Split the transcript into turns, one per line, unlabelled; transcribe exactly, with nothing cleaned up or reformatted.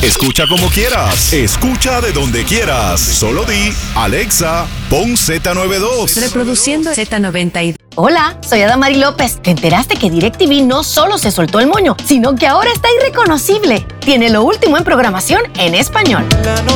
Escucha como quieras. Escucha de donde quieras. Solo di, Alexa, pon Z noventa y dos.
Reproduciendo Z noventa y dos.
Hola, soy Adamari López. ¿Te enteraste que DirecTV no solo se soltó el moño, sino que ahora está irreconocible? Tiene lo último en programación en español.